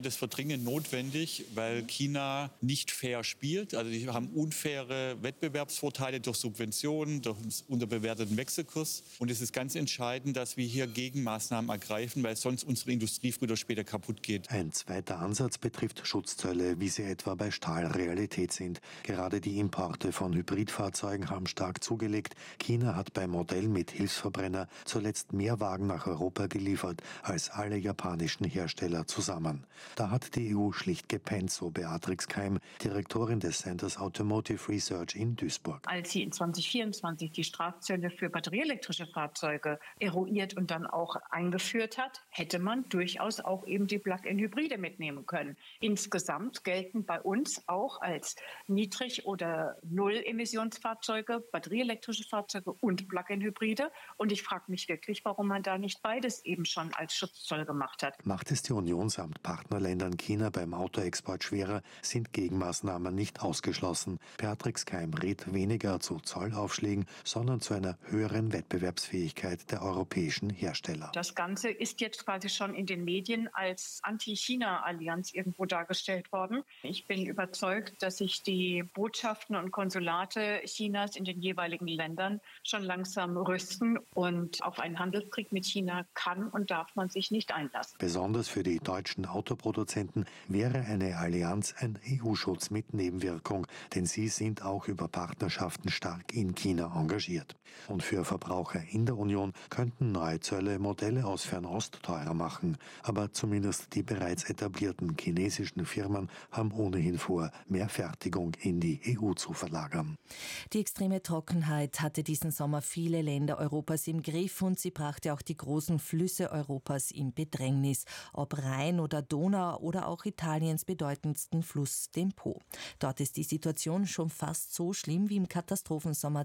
Das wird dringend notwendig, weil China nicht fair spielt. Also die haben unfaire Wettbewerbsvorteile durch Subventionen, durch einen unterbewerteten Wechselkurs. Und es ist ganz entscheidend, dass wir hier Gegenmaßnahmen ergreifen, weil sonst unsere Industrie früher oder später kaputt geht. Ein zweiter Ansatz betrifft Schutzzölle, wie sie etwa bei Stahl Realität sind. Gerade die Importe von Hybridfahrzeugen haben stark zugelegt. China hat beim Modell mit Hilfsverbrenner zuletzt mehr Wagen nach Europa geliefert als alle japanischen Hersteller zusammen. Da hat die EU schlicht gepennt, so Beatrix Keim, Direktorin des Centers Automotive Research in Duisburg. Als sie in 2024 die Strafzölle für batterieelektrische Fahrzeuge eruiert und dann auch eingeführt hat, hätte man durchaus auch eben die Plug-in-Hybride mitnehmen können. Insgesamt gelten bei uns auch als Niedrig- oder Null-Emissionsfahrzeuge, batterieelektrische Fahrzeuge und Plug-in-Hybride. Und ich frage mich wirklich, warum man da nicht beides eben schon als Schutzzoll gemacht hat. Macht es die Union samt Partnerländern China beim Autoexport schwerer, sind Gegenmaßnahmen nicht ausgeschlossen. Beatrix Keim rät weniger zu Zollaufschlägen, sondern zu einer höheren Wettbewerbsfähigkeit der europäischen Hersteller. Das Ganze ist jetzt quasi schon in den Medien als Anti-China-Allianz irgendwo dargestellt worden. Ich bin überzeugt, dass sich die Botschaften und Konsulate Chinas in den jeweiligen Ländern schon langsam rüsten und auf einen Handelskrieg mit China kann und darf man sich nicht einlassen. Besonders für die deutschen Autoproduzenten wäre eine Allianz ein EU-Schutz mit Nebenwirkung, denn sie sind auch über Partnerschaften stark in China engagiert. Und für Verbraucher in der Union könnten neue Zölle Modelle aus Fernost teurer machen. Aber zumindest die bereits etablierten chinesischen Firmen haben ohnehin vor, mehr Fertigung in die EU zu verlagern. Die extreme Trockenheit hatte diesen Sommer viele Länder Europas im Griff und sie brachte auch die großen Flüsse Europas in Bedrängnis, ob Rhein oder Donau oder auch Italiens bedeutendsten Fluss, dem Po. Dort ist die Situation schon fast so schlimm wie im Katastrophensommer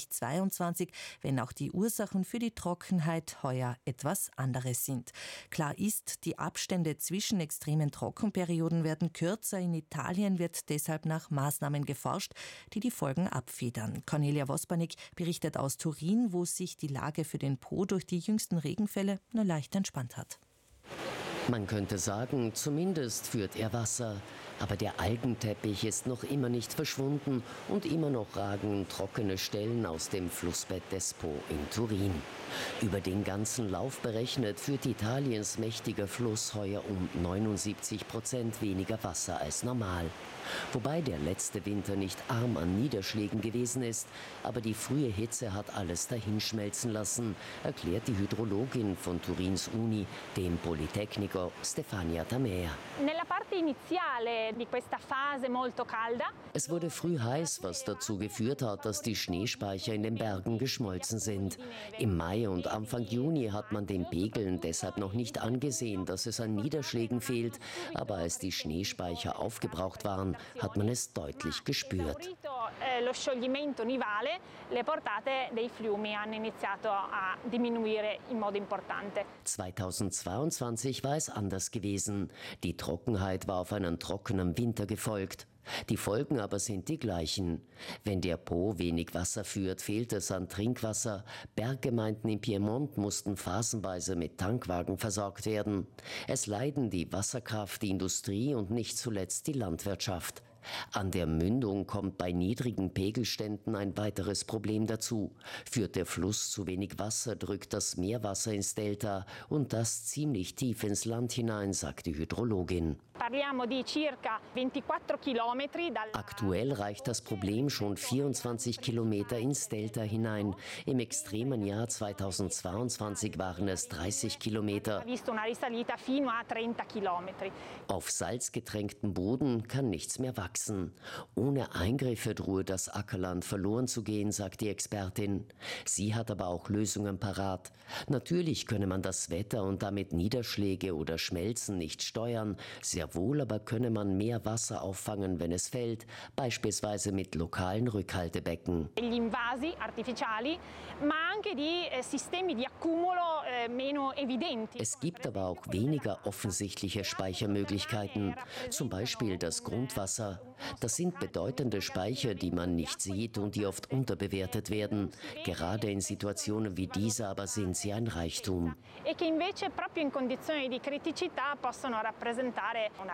2022, wenn auch die Ursachen für die Trockenheit heuer etwas anderes sind. Klar ist, die Abstände zwischen extremen Trockenperioden werden kürzer. In Italien wird deshalb nach Maßnahmen geforscht, die die Folgen abfedern. Cornelia Wospanik berichtet aus Turin, wo sich die Lage für den Po durch die jüngsten Regenfälle nur leicht entspannt hat. Man könnte sagen, zumindest führt er Wasser. Aber der Algenteppich ist noch immer nicht verschwunden und immer noch ragen trockene Stellen aus dem Flussbett des Po in Turin. Über den ganzen Lauf berechnet führt Italiens mächtiger Fluss heuer um 79% weniger Wasser als normal. Wobei der letzte Winter nicht arm an Niederschlägen gewesen ist, aber die frühe Hitze hat alles dahinschmelzen lassen, erklärt die Hydrologin von Turins Uni, dem Politecnico Stefania Tamea. Es wurde früh heiß, was dazu geführt hat, dass die Schneespeicher in den Bergen geschmolzen sind. Im Mai und Anfang Juni hat man den Pegeln deshalb noch nicht angesehen, dass es an Niederschlägen fehlt, aber als die Schneespeicher aufgebraucht waren, hat man es deutlich gespürt. 2022 war es anders gewesen. Die Trockenheit war auf einen trockenen Winter gefolgt. Die Folgen aber sind die gleichen. Wenn der Po wenig Wasser führt, fehlt es an Trinkwasser. Berggemeinden in Piemont mussten phasenweise mit Tankwagen versorgt werden. Es leiden die Wasserkraft, die Industrie und nicht zuletzt die Landwirtschaft. An der Mündung kommt bei niedrigen Pegelständen ein weiteres Problem dazu. Führt der Fluss zu wenig Wasser, drückt das Meerwasser ins Delta und das ziemlich tief ins Land hinein, sagt die Hydrologin. Aktuell reicht das Problem schon 24 Kilometer ins Delta hinein. Im extremen Jahr 2022 waren es 30 Kilometer. Auf salzgetränktem Boden kann nichts mehr wachsen. Ohne Eingriffe drohe das Ackerland verloren zu gehen, sagt die Expertin. Sie hat aber auch Lösungen parat. Natürlich könne man das Wetter und damit Niederschläge oder Schmelzen nicht steuern. Sehr wohl aber könne man mehr Wasser auffangen, wenn es fällt, beispielsweise mit lokalen Rückhaltebecken. Es gibt aber auch weniger offensichtliche Speichermöglichkeiten, zum Beispiel das Grundwasser. Das sind bedeutende Speicher, die man nicht sieht und die oft unterbewertet werden. Gerade in Situationen wie dieser aber sind sie ein Reichtum.